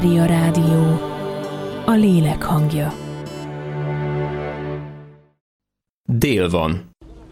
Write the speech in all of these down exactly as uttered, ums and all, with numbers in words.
Mária Rádió, a lélek hangja. Dél van.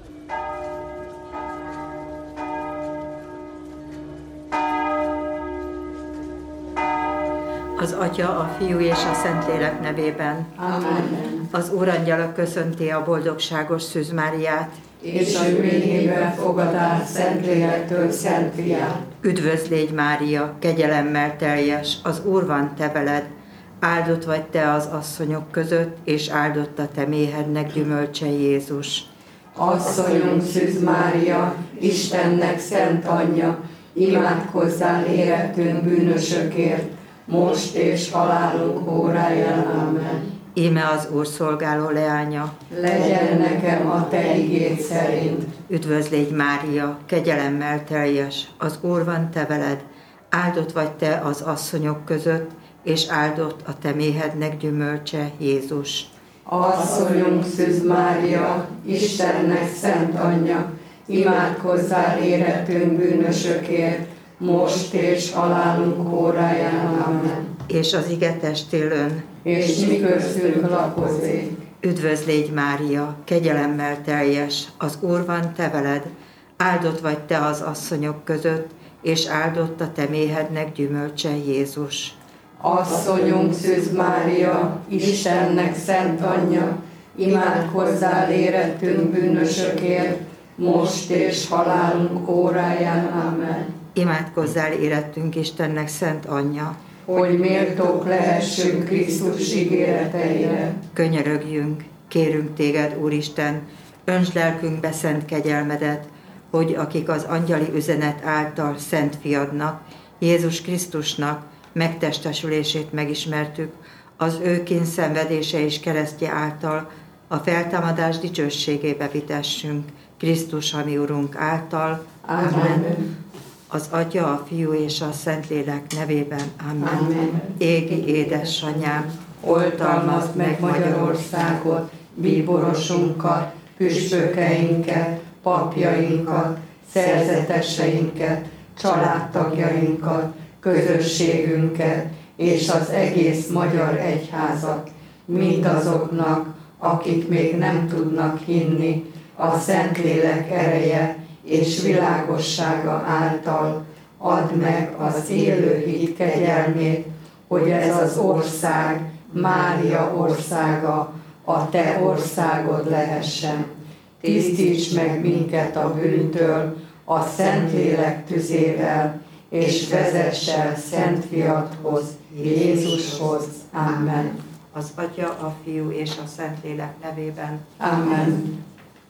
Az Atya, a Fiú és a Szentlélek nevében. Amen. Az Úrangyala köszönti a boldogságos Szűz Máriát, És a méhébe fogadál Szentlélektől Szent Fiát. Üdvözl légy, Mária, kegyelemmel teljes, az Úr van te veled, áldott vagy te az asszonyok között, és áldott a te méhednek gyümölcse Jézus. Asszonyunk Szűz Mária, Istennek szent anyja, imádkozzál érettünk bűnösökért, most és halálunk óráján. Amen. Íme az Úr szolgáló leánya. Legyen nekem a te igéd szerint. Üdvözl légy, Mária, kegyelemmel teljes, az Úr van te veled, áldott vagy te az asszonyok között, és áldott a te méhednek gyümölcse Jézus. Asszonyunk Szűz Mária, Istennek szent anyja, imádkozzál érettünk bűnösökért, most és halálunk óráján. Amen. És az ige testélön. És mi köztünk lakozik. Üdvözl légy, Mária, kegyelemmel teljes, az Úr van te veled, áldott vagy te az asszonyok között, és áldott a te méhednek gyümölcse Jézus. Asszonyunk Szűz Mária, Istennek szent anyja, imádkozzál érettünk bűnösökért, most és halálunk óráján. Amen. Imádkozzál érettünk Istennek szent anyja, hogy méltók lehessünk Krisztus ígéreteire. Könyörögjünk, kérünk téged, Úristen, öntsd lelkünkbe szent kegyelmedet, hogy akik az angyali üzenet által szent fiadnak, Jézus Krisztusnak megtestesülését megismertük, az ő kényszenvedése és keresztje által a feltámadás dicsőségébe vitessünk, Krisztus, ami Urunk által. Amen. Amen. Az Atya, a Fiú és a Szentlélek nevében. Amen. Amen. Égi édesanyám, oltalmazd meg Magyarországot, bíborosunkat, püspökeinket, papjainkat, szerzeteseinket, családtagjainkat, közösségünket és az egész magyar egyházat, mindazoknak, akik még nem tudnak hinni a Szentlélek ereje és világossága által, add meg az élő hit kegyelmét, hogy ez az ország Mária országa, a te országod lehessen. Tisztíts meg minket a bűntől, a Szentlélek tüzével, és vezess el Szent Fiadhoz, Jézushoz. Amen. Az Atya, a Fiú és a Szentlélek nevében. Amen.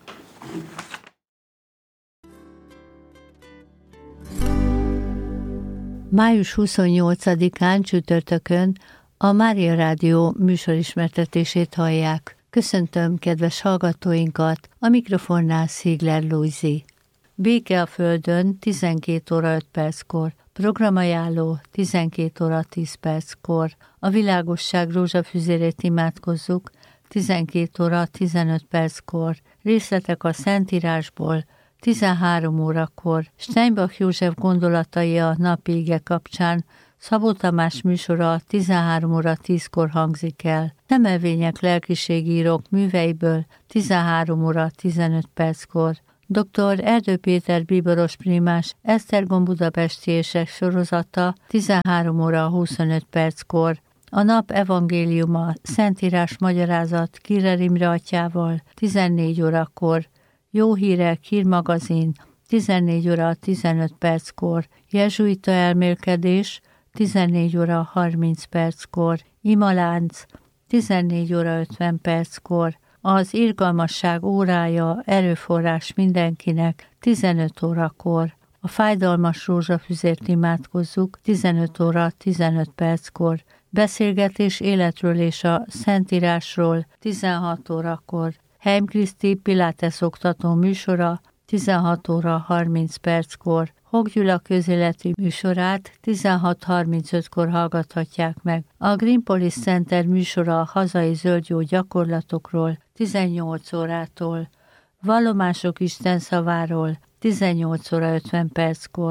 május huszonnyolcadikán csütörtökön a Mária Rádió műsorismertetését hallják. Köszöntöm kedves hallgatóinkat, a mikrofonnál Szigler Lujzi. Béke a Földön tizenkét óra öt perckor, programajánló tizenkét óra tíz perckor, a világosság rózsafüzérét imádkozzuk tizenkét óra tizenöt perckor, részletek a Szentírásból tizenhárom órakor, Steinbach József gondolatai a napi ige kapcsán, Szabó Tamás műsora tizenhárom óra tízkor hangzik el. Szemelvények lelkiségírók műveiből tizenhárom óra tizenöt perckor. doktor Erdő Péter bíboros primás Esztergom budapestiések sorozata tizenhárom óra huszonöt perckor. A nap evangéliuma Szentírás magyarázat Kirer Imre atyával tizennégy órakor. Jó hírek hírmagazin tizennégy óra tizenöt perckor. Jezsuita elmélkedés tizennégy óra harminc perckor. Imalánc tizennégy óra ötven perckor. Az irgalmasság órája erőforrás mindenkinek tizenöt órakor. A fájdalmas rózsafüzért imádkozzuk tizenöt óra tizenöt perckor. Beszélgetés életről és a Szentírásról tizenhat órakor. Heim Kriszti Pilates oktató műsora tizenhat óra harminc perckor. Hog Gyula közéleti műsorát tizenhat harmincötkor hallgathatják meg. A Greenpolis Center műsora a hazai zöldgyó gyakorlatokról tizennyolc órától. Vallomások Isten szaváról tizennyolc óra ötven perckor.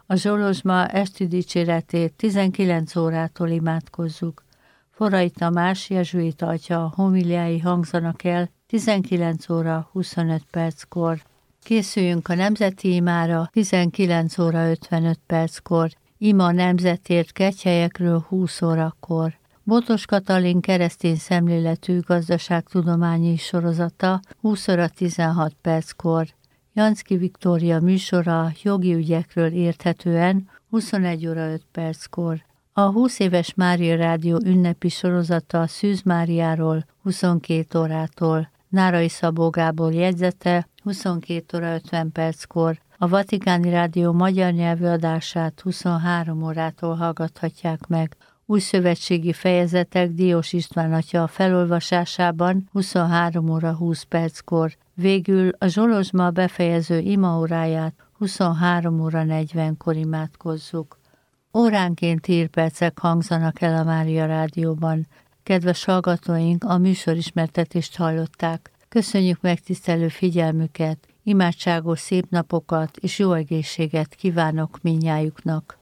A Zsolozsma esti dicséretét tizenkilenc órától imádkozzuk. Forrai Tamás jezsuita atya homiliái hangzanak el tizenkilenc óra huszonöt perckor. Készüljünk a nemzeti imára tizenkilenc óra ötvenöt perckor, ima nemzetért kegyhelyekről húsz órakor. Botos Katalin keresztény szemléletű gazdaságtudományi sorozata húsz óra tizenhat perckor. Janszki Viktória műsora jogi ügyekről érthetően huszonegy óra öt perckor. A húsz éves Mária Rádió ünnepi sorozata Szűz Máriáról huszonkét órától. Nárai Szabó Gábor jegyzete huszonkét óra ötven perckor. A Vatikáni Rádió magyar nyelvű adását huszonhárom órától hallgathatják meg. Új szövetségi fejezetek Diós István atya felolvasásában huszonhárom óra húsz perckor. Végül a Zsolozsma befejező imaóráját huszonhárom óra negyvenkor imádkozzuk. Óránként hírpercek hangzanak el a Mária Rádióban. Kedves hallgatóink, a műsorismertetést hallották. Köszönjük megtisztelő figyelmüket, imádságos szép napokat és jó egészséget kívánok mindnyájuknak.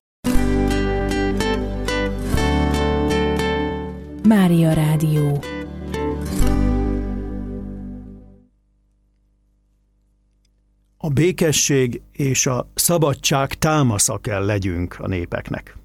Mária Rádió. A békesség és a szabadság támasza kell legyünk a népeknek.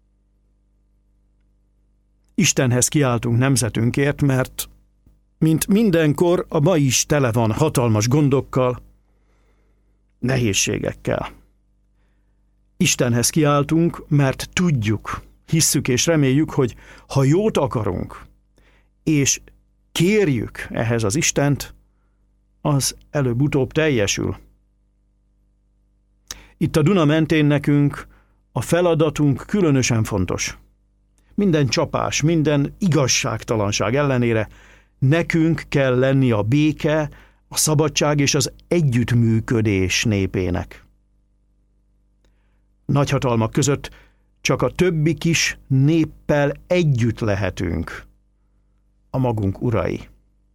Istenhez kiáltunk nemzetünkért, mert mint mindenkor a ma is tele van hatalmas gondokkal, nehézségekkel. Istenhez kiáltunk, mert tudjuk, hisszük és reméljük, hogy ha jót akarunk, és kérjük ehhez az Istent, az előbb-utóbb teljesül. Itt a Duna mentén nekünk a feladatunk különösen fontos. Minden csapás, minden igazságtalanság ellenére nekünk kell lenni a béke, a szabadság és az együttműködés népének. Nagyhatalmak között csak a többi kis néppel együtt lehetünk, a magunk urai.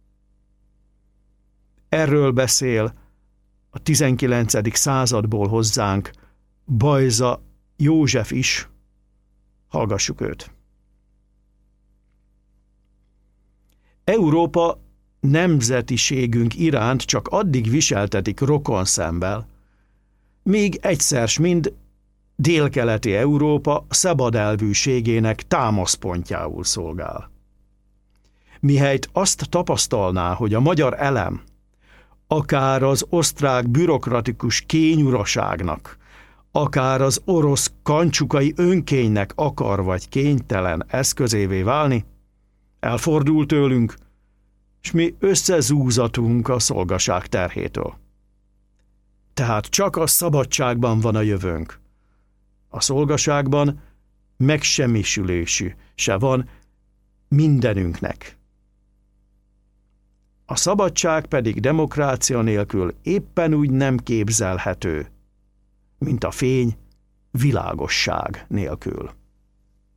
Erről beszél a tizenkilencedik századból hozzánk Bajza József is. Hallgassuk őt. Európa nemzetiségünk iránt csak addig viseltetik rokonszemben, míg egyszer s mind délkeleti Európa szabadelvűségének támaszpontjául szolgál. Mihelyt azt tapasztalná, hogy a magyar elem akár az osztrák bürokratikus kényuraságnak, akár az orosz kancsukai önkénynek akar vagy kénytelen eszközévé válni, elfordul tőlünk, s mi összezúzatunk a szolgaság terhétől. Tehát csak a szabadságban van a jövőnk. A szolgaságban megsemmisülésű se van mindenünknek. A szabadság pedig demokrácia nélkül éppen úgy nem képzelhető, mint a fény világosság nélkül.